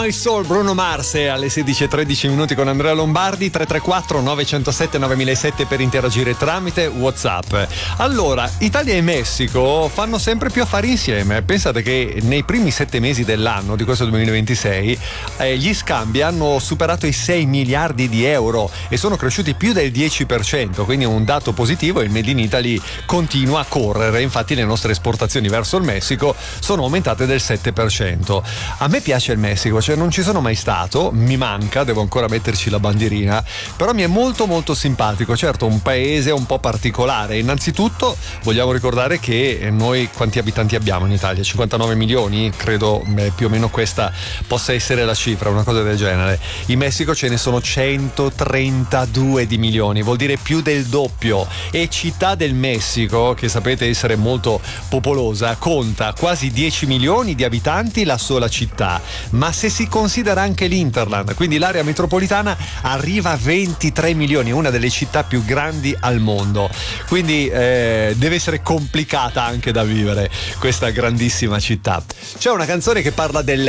My Soul, Bruno Mars, alle 16:13 con Andrea Lombardi. 334 907 9007 per interagire tramite WhatsApp. Allora, Italia e Messico fanno sempre più affari insieme. Pensate che nei primi 7 mesi dell'anno di questo 2026 gli scambi hanno superato i 6 miliardi di euro e sono cresciuti più del 10%, quindi un dato positivo. Il Made in Italy continua a correre, infatti le nostre esportazioni verso il Messico sono aumentate del 7%. A me piace il Messico, cioè non ci sono mai stato, mi manca, devo ancora metterci la bandierina, però mi è molto molto simpatico. Certo, un paese un po' particolare. Innanzitutto vogliamo ricordare che noi quanti abitanti abbiamo in Italia? 59 milioni? Credo più o meno questa possa essere la cifra, una cosa del genere. In Messico ce ne sono 132 di milioni, vuol dire più del doppio. E Città del Messico, che sapete essere molto popolosa, conta quasi 10 milioni di abitanti la sola città, ma se si considera anche l'Interland, quindi l'area metropolitana, arriva a 23 milioni, una delle città più grandi al mondo, quindi deve essere complicata anche da vivere questa grandissima città. C'è una canzone che parla